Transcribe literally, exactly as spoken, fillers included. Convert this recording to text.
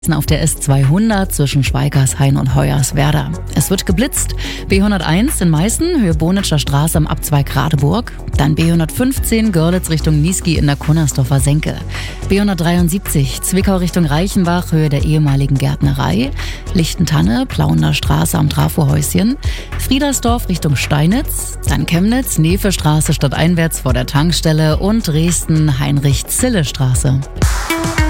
Auf der S zweihundert zwischen Schweigershain und Hoyerswerda. Es wird geblitzt. B hunderteins in Meißen, Höhe Bonitscher Straße am Abzweig Radeburg. Dann B hundertfünfzehn Görlitz Richtung Niesky in der Kunnersdorfer Senke. B hundertdreiundsiebzig Zwickau Richtung Reichenbach, Höhe der ehemaligen Gärtnerei. Lichtentanne, Plauener Straße am Trafohäuschen. Friedersdorf Richtung Steinitz. Dann Chemnitz, Nevestraße stadteinwärts vor der Tankstelle und Dresden, Heinrich-Zille-Straße.